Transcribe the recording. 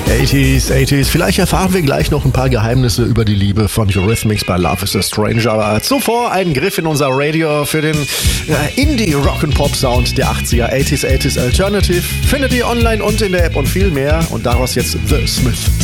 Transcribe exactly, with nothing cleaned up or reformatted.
achtziger, achtziger. Vielleicht erfahren wir gleich noch ein paar Geheimnisse über die Liebe von Eurythmics bei Love is a Stranger. Aber zuvor ein Griff in unser Radio für den äh, Indie-Rock-and-Pop-Sound der achtziger. achtziger, achtziger Alternative findet ihr online und in der App und viel mehr. Und daraus jetzt The Smith.